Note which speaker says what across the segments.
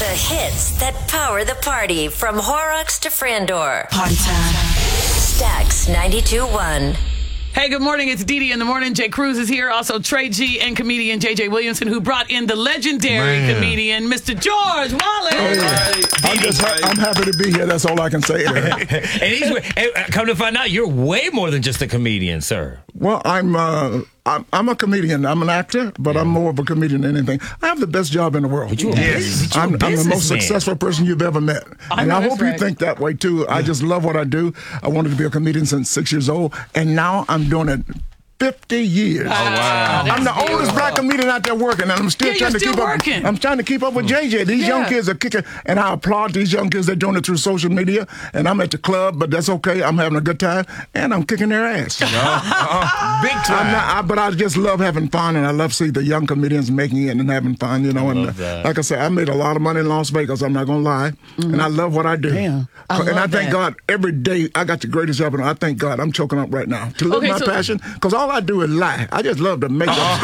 Speaker 1: hits that power the party from Horrocks to Frandor.
Speaker 2: Party time.
Speaker 1: Stax 92.1.
Speaker 3: Hey, good morning. It's Dee Dee in the morning. Jay Cruz is here. Also, Trey G and comedian J.J. Williamson, who brought in the legendary comedian, Mr. George Wallace.
Speaker 4: I'm happy to be here. That's all I can say.
Speaker 5: And come to find out, you're way more than just a comedian, sir.
Speaker 4: Well, I'm a comedian. I'm an actor, but I'm more of a comedian than anything. I have the best job in the world. I'm the most successful person you've ever met. And I hope you think that way, too. I just love what I do. I wanted to be a comedian since 6 years old, and now I'm doing it 50 years.
Speaker 3: Oh, wow.
Speaker 4: I'm the oldest black comedian out there working, and I'm still trying to keep up. I'm trying to keep up with JJ. These young kids are kicking, and I applaud these young kids. They're doing it through social media, and I'm at the club, but that's okay. I'm having a good time, and I'm kicking their ass.
Speaker 5: Big time.
Speaker 4: But I just love having fun, and I love seeing the young comedians making it and having fun, you know. And like I said, I made a lot of money in Las Vegas. I'm not going to lie. And I love what I do. I thank God every day I got the greatest job, and I thank God I'm choking up right now to live my passion, because all I do is lie. I just love to make up stuff.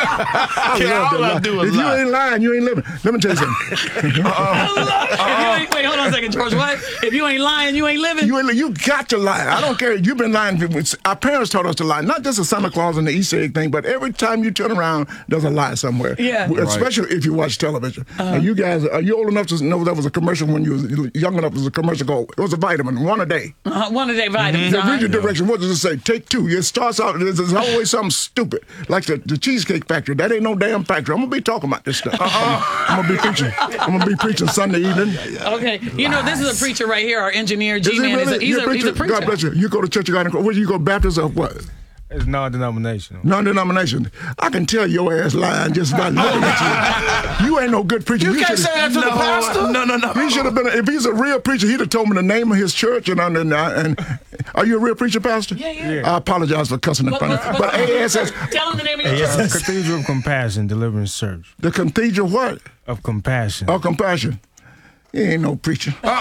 Speaker 4: I love to lie. If you ain't lying, you ain't living. Let me tell you something.
Speaker 3: Wait, hold on a second, George. What? If you ain't lying, you ain't living?
Speaker 4: You got to lie. I don't care. You've been lying. Our parents taught us to lie. Not just the Santa Claus and the Easter egg thing, but every time you turn around, there's a lie somewhere.
Speaker 3: Yeah.
Speaker 4: Especially if you watch television. And you guys, are you old enough to know there was a commercial when you was young enough? There was a commercial called, it was a vitamin, one a day.
Speaker 3: One a day vitamin.
Speaker 4: Read your direction. What does it say? Take two. It starts out, there's always something stupid. Like the Cheesecake Factory. That ain't no damn factory. I'm going to be talking about this stuff. I'm going to be preaching Sunday evening.
Speaker 3: Okay. You know, this is a preacher right here. Our engineer, G-Man,
Speaker 4: really?
Speaker 3: he's a preacher.
Speaker 4: God bless you. You go to church, where you go, Baptist or what?
Speaker 6: It's non-denominational.
Speaker 4: Non-denomination. I can tell your ass lying just by looking at you. You ain't no good preacher.
Speaker 5: You can't say that to the pastor? No.
Speaker 4: He should have been, if he's a real preacher, he'd have told me the name of his church. And are you a real preacher, Pastor?
Speaker 3: Yeah.
Speaker 4: I apologize for cussing in front of you. But ASS.
Speaker 3: Tell him the name of your church.
Speaker 6: Cathedral of Compassion Deliverance Church.
Speaker 4: The Cathedral what?
Speaker 6: Of Compassion.
Speaker 4: Of Compassion. He ain't no preacher.
Speaker 3: His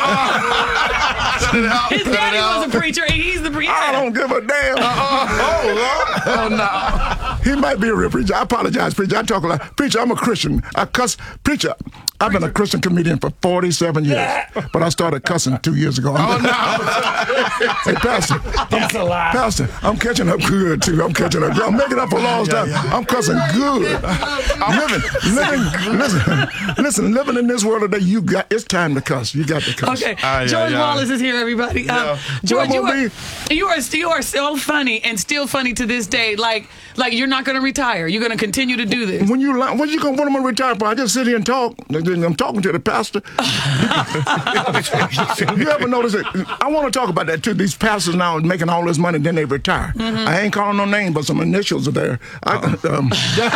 Speaker 3: daddy was a preacher, and he's the preacher.
Speaker 4: I don't give a damn.
Speaker 5: Oh, no.
Speaker 4: He might be a real preacher. I apologize, preacher. I talk a lot. Preacher, I'm a Christian. I cuss. Preacher, I've been a Christian comedian for 47 years, but I started cussing 2 years ago. Hey, Pastor.
Speaker 5: That's a lie.
Speaker 4: Pastor, I'm catching up good, too. I'm catching up good. I'm making up for lost time. I'm cussing good. Listen, living in this world today, it's time to cuss. You got to cuss.
Speaker 3: Okay. George Wallace is here, everybody. George, you are so funny and still funny to this day. Like you're not going to retire. You're going to continue to do this.
Speaker 4: When what am I going to retire for? I just sit here and talk. I'm talking to the pastor. You ever notice it? I want to talk about that too. These pastors now making all this money, then they retire. I ain't calling no name, but some initials are there.
Speaker 5: Not some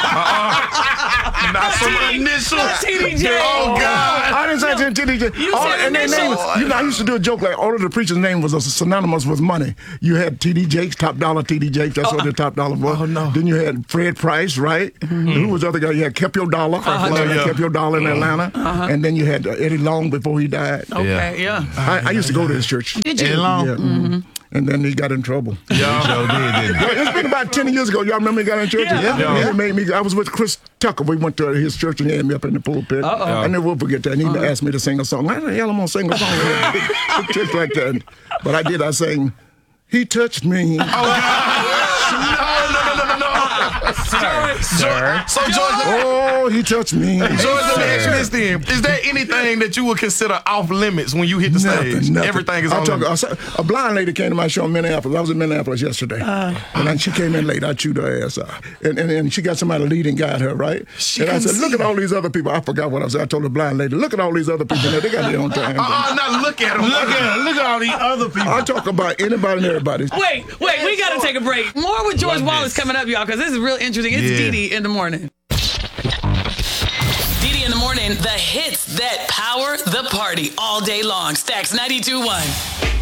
Speaker 5: initials.
Speaker 3: TDJ.
Speaker 5: Oh, God.
Speaker 4: I didn't say TDJ. I used to do a joke like all of the preachers' name was synonymous with money. You had TD Jakes, Top Dollar TD Jakes. That's what the Top Dollar was.
Speaker 5: Oh, no.
Speaker 4: Then you had Fred Price, right? Who was the other guy? You had Kept Your Dollar. Kept Your Dollar in Atlanta. And then you had Eddie Long before he died.
Speaker 3: Okay, yeah.
Speaker 4: I used to go to his church.
Speaker 3: Did you?
Speaker 4: Eddie Long? Yeah. And then he got in trouble. It's been about 10 years ago. Y'all remember he got in church?
Speaker 3: Yeah.
Speaker 4: He made me. I was with Chris Tucker. We went to his church and he had me up in the pulpit. I never will forget that. And he asked me to sing a song. How the hell am I going to sing a song? Big church like that. But I did. I sang, He Touched Me.
Speaker 5: Sir. So, George,
Speaker 4: he touched me.
Speaker 5: George, let me ask you this then. Is there anything that you would consider off limits when you hit the stage?
Speaker 4: Nothing.
Speaker 5: Everything is on limits.
Speaker 4: A blind lady came to my show in Minneapolis. I was in Minneapolis yesterday. And then she came in late. I chewed her ass out. And she got somebody to lead and guide her, right? And I said, look at all these other people. I forgot what I said. I told the blind lady, look at all these other people. They got their own time.
Speaker 5: Now look at them. Look at all these other people.
Speaker 4: I talk about anybody and everybody.
Speaker 3: Wait, we got to take a break. More with George Wallace coming up, y'all, because this is real interesting. It's Dee Dee in the morning. Dee Dee in the morning, the hits that power the party all day long. Stax 92.1.